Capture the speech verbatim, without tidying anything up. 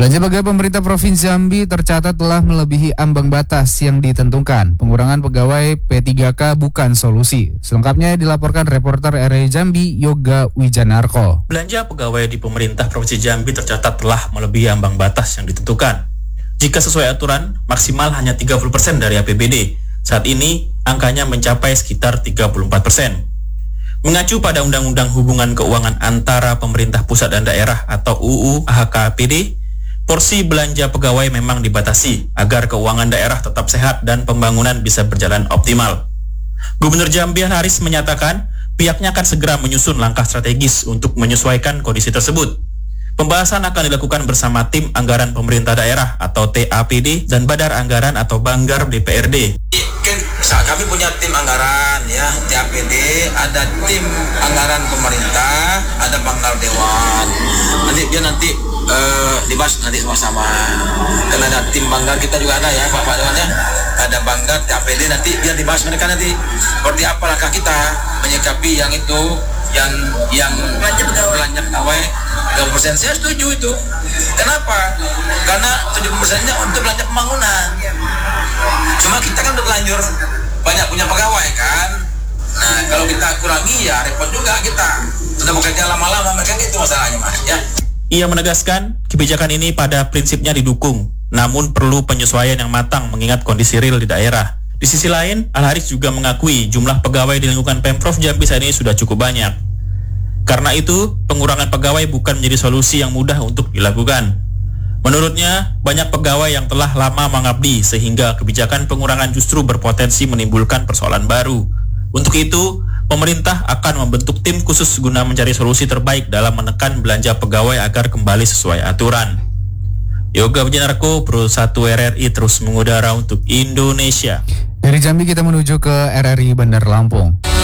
Belanja pegawai pemerintah Provinsi Jambi tercatat telah melebihi ambang batas yang ditentukan. Pengurangan pegawai P tiga K bukan solusi. Selengkapnya dilaporkan reporter R R I Jambi, Yoga Wijanarko. Belanja pegawai di pemerintah Provinsi Jambi tercatat telah melebihi ambang batas yang ditentukan. Jika sesuai aturan, maksimal hanya tiga puluh persen dari A P B D. Saat ini, angkanya mencapai sekitar tiga puluh empat persen. Mengacu pada Undang-Undang Hubungan Keuangan Antara Pemerintah Pusat dan Daerah atau U U A H K P D, porsi belanja pegawai memang dibatasi agar keuangan daerah tetap sehat dan pembangunan bisa berjalan optimal. Gubernur Jambi Haris menyatakan pihaknya akan segera menyusun langkah strategis untuk menyesuaikan kondisi tersebut. Pembahasan akan dilakukan bersama tim anggaran pemerintah daerah atau T A P D dan Badar Anggaran atau Banggar D P R D. Kami punya tim anggaran ya, T A P D, ada tim anggaran pemerintah, ada Banggar Dewan. Nanti dia nanti uh, dibahas nanti sama-sama. Karena ada tim Banggar kita juga ada ya, Pak Pak Dewan ya. Ada Banggar, T A P D, nanti dia dibahas mereka nanti seperti apa langkah kita menyikapi yang itu, yang yang belanja pegawai tiga puluh persen. Saya setuju itu. Kenapa? Karena tujuh puluh persennya untuk belanja pembangunan. Cuma kita kan udah terlanjur banyak punya pegawai kan. Nah kalau kita kurangi ya repot juga kita. Sudah bekerja lama-lama mereka itu masalahnya mas ya. Ia menegaskan kebijakan ini pada prinsipnya didukung, namun perlu penyesuaian yang matang mengingat kondisi real di daerah. Di sisi lain, Al Haris juga mengakui jumlah pegawai di lingkungan Pemprov Jambi saat ini sudah cukup banyak. Karena itu, pengurangan pegawai bukan menjadi solusi yang mudah untuk dilakukan. Menurutnya, banyak pegawai yang telah lama mengabdi sehingga kebijakan pengurangan justru berpotensi menimbulkan persoalan baru. Untuk itu, pemerintah akan membentuk tim khusus guna mencari solusi terbaik dalam menekan belanja pegawai agar kembali sesuai aturan. Yoga Wijanarko, Pro satu R R I terus mengudara untuk Indonesia. Dari Jambi kita menuju ke R R I Bandar Lampung.